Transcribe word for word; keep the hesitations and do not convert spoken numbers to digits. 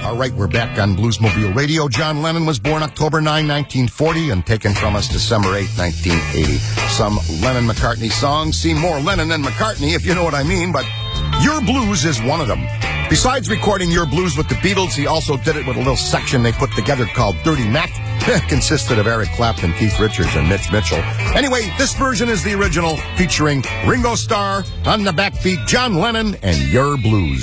All right, we're back on Bluesmobile Radio. John Lennon was born October ninth, nineteen forty, and taken from us December eighth, nineteen eighty. Some Lennon-McCartney songs seem more Lennon than McCartney, if you know what I mean, but Your Blues is one of them. Besides recording Your Blues with the Beatles, he also did it with a little section they put together called Dirty Mac. It consisted of Eric Clapton, Keith Richards, and Mitch Mitchell. Anyway, this version is the original, featuring Ringo Starr on the backbeat, John Lennon, and Your Blues.